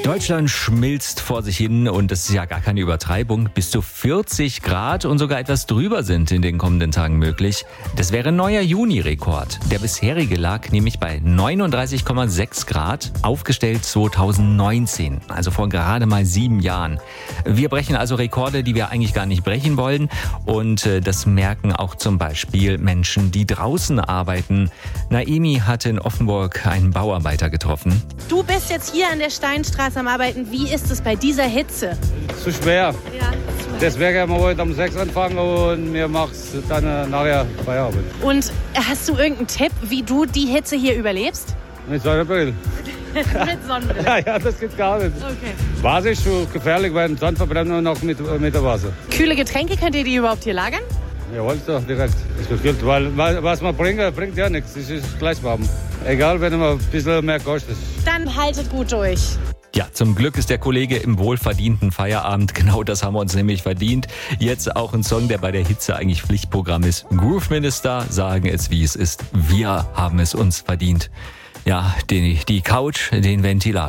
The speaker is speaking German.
Deutschland schmilzt vor sich hin und das ist ja gar keine Übertreibung. Bis zu 40 Grad und sogar etwas drüber sind in den kommenden Tagen möglich. Das wäre ein neuer Juni-Rekord. Der bisherige lag nämlich bei 39,6 Grad, aufgestellt 2019, also vor gerade mal 7 Jahren. Wir brechen also Rekorde, die wir eigentlich gar nicht brechen wollen. Und das merken auch zum Beispiel Menschen, die draußen arbeiten. Naemi hat in Offenburg einen Bauarbeiter getroffen. Du bist jetzt hier an der Steinstraße am Arbeiten. Wie ist es bei dieser Hitze? Zu schwer. Ja. Deswegen werden wir heute um 6 anfangen und mir macht's dann nachher Feierabend. Und hast du irgendeinen Tipp, wie du die Hitze hier überlebst? Mit Sonnenbrille. Mit Sonnenbrille. Ja, das geht gar nicht. Okay. Wasser ist schon gefährlich, weil Sonne verbrennt und auch mit der Wasser. Kühle Getränke, könnt ihr die überhaupt hier lagern? Jawohl, doch, direkt. Ist gekühlt, weil was man bringt ja nichts. Es ist gleich warm. Egal, wenn man ein bisschen mehr kostet. Dann haltet gut durch. Ja, zum Glück ist der Kollege im wohlverdienten Feierabend. Genau das haben wir uns nämlich verdient. Jetzt auch ein Song, der bei der Hitze eigentlich Pflichtprogramm ist. Groove Minister sagen es, wie es ist. Wir haben es uns verdient. Ja, die Couch, den Ventilator.